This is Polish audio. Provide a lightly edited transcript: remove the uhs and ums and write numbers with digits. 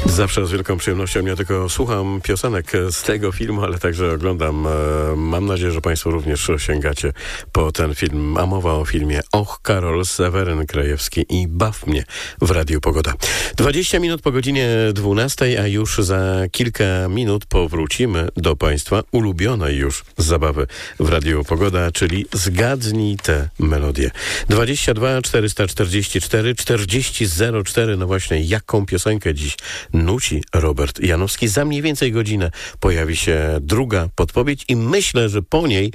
Zawsze z wielką przyjemnością nie tylko słucham piosenek z tego filmu, ale także oglądam. Mam nadzieję, że Państwo również sięgacie po ten film. A mowa o filmie Och, Karol, Seweryn Krajewski i Baw mnie w Radiu Pogoda. 20 minut po godzinie 12, a już za kilka minut powrócimy do Państwa ulubionej już zabawy w Radiu Pogoda, czyli Zgadnij tę melodię. 22 444 4004. No właśnie, jaką piosenkę dziś nuci Robert Janowski. Za mniej więcej godzinę pojawi się druga podpowiedź i myślę, że po niej